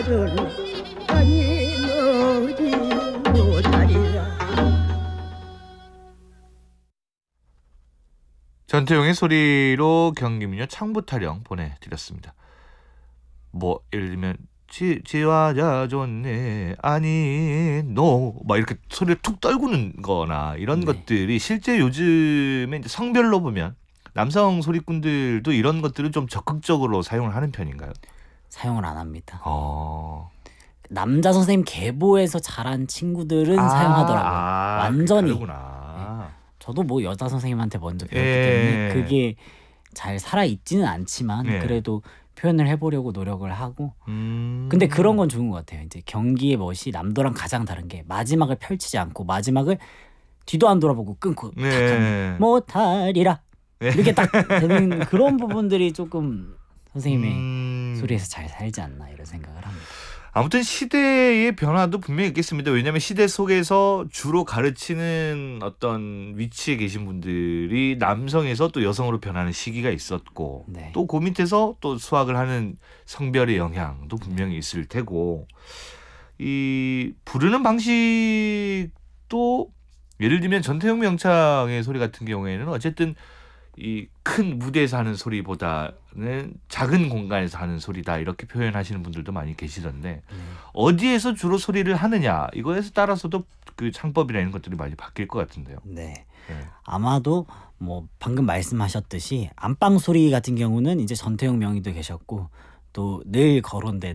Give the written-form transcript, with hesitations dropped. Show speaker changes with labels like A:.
A: 말은 아니 어디 못하리라.
B: 전태용의 소리로 경기민요 창부타령 보내드렸습니다. 뭐 예를 들면 지와자 좋네 아니 노 막 이렇게 소리를 툭 떨구는 거나 이런
C: 네.
B: 것들이 실제 요즘에 이제 성별로 보면 남성 소리꾼들도 이런 것들을 좀 적극적으로 사용을 하는 편인가요?
C: 사용을 안 합니다.
B: 어.
C: 남자 선생님 계보에서 자란 친구들은 사용하더라고요. 완전히.
B: 다르구나.
C: 저도 뭐 여자 선생님한테 먼저 배웠기
B: 예.
C: 때문에 그게 잘 살아 있지는 않지만
B: 예.
C: 그래도 표현을 해보려고 노력을 하고.
B: 근데
C: 근데 그런 건 좋은 것 같아요. 이제 경기의 멋이 남도랑 가장 다른 게 마지막을 펼치지 않고 마지막을 뒤도 안 돌아보고 끊고 탁 하면 못하리라 이렇게 딱 되는 그런 부분들이 조금 선생님의 소리에서 잘 살지 않나 이런 생각을 합니다.
B: 아무튼 시대의 변화도 분명히 있겠습니다. 왜냐하면 시대 속에서 주로 가르치는 어떤 위치에 계신 분들이 남성에서 또 여성으로 변하는 시기가 있었고
C: 네.
B: 또 그 밑에서 또 수학을 하는 성별의 영향도 분명히 있을 테고 이 부르는 방식도 예를 들면 전태용 명창의 소리 같은 경우에는 어쨌든 이 큰 무대에서 하는 소리보다는 작은 공간에서 하는 소리다 이렇게 표현하시는 분들도 많이 계시던데 어디에서 주로 소리를 하느냐 이거에 따라서도 그 창법이나 이런 것들이 많이 바뀔 것 같은데요.
C: 네.
B: 네.
C: 아마도 뭐 방금 말씀하셨듯이 안방 소리 같은 경우는 이제 전태용 명의도 계셨고 또 늘 거론된